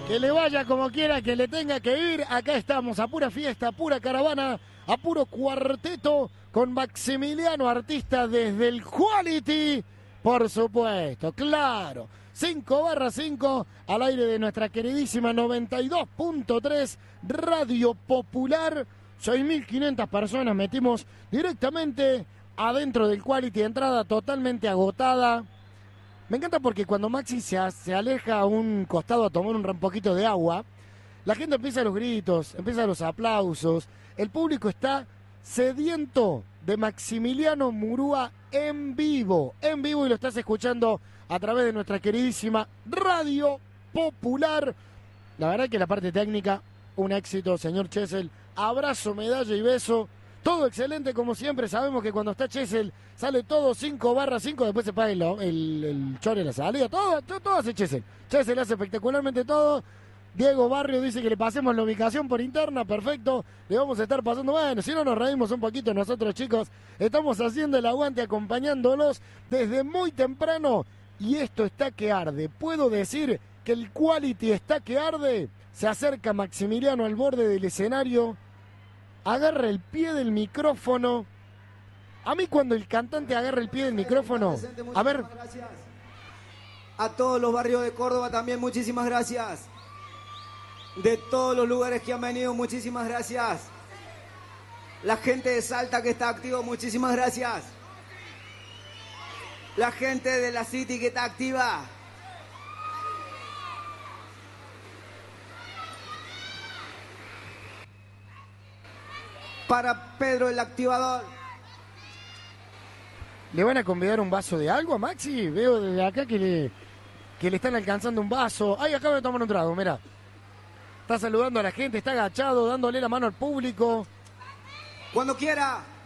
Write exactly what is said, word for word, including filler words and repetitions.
Que le vaya como quiera, que le tenga que ir. Acá estamos, a pura fiesta, a pura caravana, a puro cuarteto con Maximiliano, artista desde el Quality, por supuesto, claro. cinco barra cinco al aire de nuestra queridísima noventa y dos punto tres Radio Popular. seis mil quinientas personas metimos directamente adentro del Quality, entrada totalmente agotada. Me encanta porque cuando Maxi se, se aleja a un costado a tomar un, un poquito de agua, la gente empieza los gritos, empiezan los aplausos, el público está sediento de Maximiliano Murúa en vivo, en vivo, y lo estás escuchando a través de nuestra queridísima Radio Popular. La verdad que la parte técnica, un éxito, señor Chesel, abrazo, medalla y beso. Todo excelente como siempre, sabemos que cuando está Chesel sale todo cinco barra cinco, después se paga el, el, el chore en la salida, todo, todo, todo hace Chesel. Chesel hace espectacularmente todo. Diego Barrio dice que le pasemos la ubicación por interna, perfecto, le vamos a estar pasando, bueno, si no nos reímos un poquito nosotros, chicos, estamos haciendo el aguante acompañándolos desde muy temprano y esto está que arde. Puedo decir que el Quality está que arde. Se acerca Maximiliano al borde del escenario, agarra el pie del micrófono. A mí cuando el cantante agarra el pie del micrófono, a ver. A todos los barrios de Córdoba también muchísimas gracias. De todos los lugares que han venido, muchísimas gracias. La gente de Salta que está activo, muchísimas gracias. La gente de la City que está activa. Para Pedro el activador. ¿Le van a convidar un vaso de algo a Maxi? Veo desde acá que le, que le están alcanzando un vaso. Ay, acaba de tomar un trago, mirá. Está saludando a la gente, está agachado, dándole la mano al público. Cuando quiera.